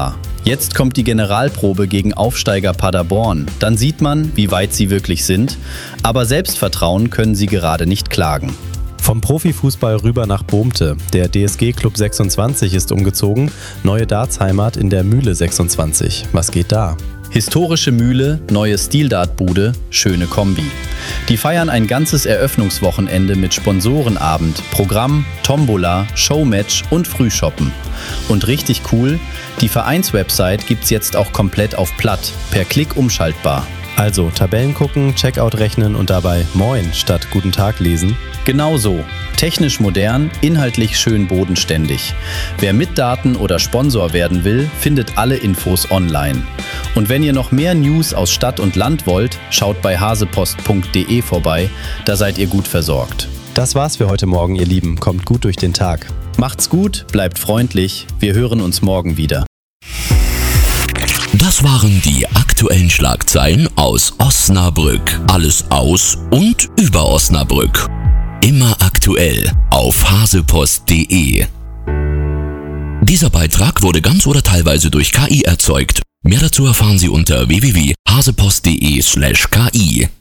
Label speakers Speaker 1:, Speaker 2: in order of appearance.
Speaker 1: Jetzt kommt die Generalprobe gegen Aufsteiger Paderborn. Dann sieht man, wie weit sie wirklich sind. Aber Selbstvertrauen können sie gerade nicht klagen.
Speaker 2: Vom Profifußball rüber nach Bohmte. Der DSG Club 26 ist umgezogen. Neue Dartsheimat in der Mühle 26. Was geht da?
Speaker 1: Historische Mühle, neue Stildartbude, schöne Kombi. Die feiern ein ganzes Eröffnungswochenende mit Sponsorenabend, Programm, Tombola, Showmatch und Frühshoppen. Und richtig cool, die Vereinswebsite gibt's jetzt auch komplett auf Platt, per Klick umschaltbar.
Speaker 2: Also Tabellen gucken, Checkout rechnen und dabei Moin statt Guten Tag lesen.
Speaker 1: Genau so. Technisch modern, inhaltlich schön bodenständig. Wer Mitdaten oder Sponsor werden will, findet alle Infos online. Und wenn ihr noch mehr News aus Stadt und Land wollt, schaut bei hasepost.de vorbei, da seid ihr gut versorgt.
Speaker 2: Das war's für heute Morgen, ihr Lieben. Kommt gut durch den Tag.
Speaker 1: Macht's gut, bleibt freundlich, wir hören uns morgen wieder.
Speaker 3: Das waren die aktuellen Schlagzeilen aus Osnabrück. Alles aus und über Osnabrück. Immer aktuell auf hasepost.de. Dieser Beitrag wurde ganz oder teilweise durch KI erzeugt. Mehr dazu erfahren Sie unter www.hasepost.de/KI.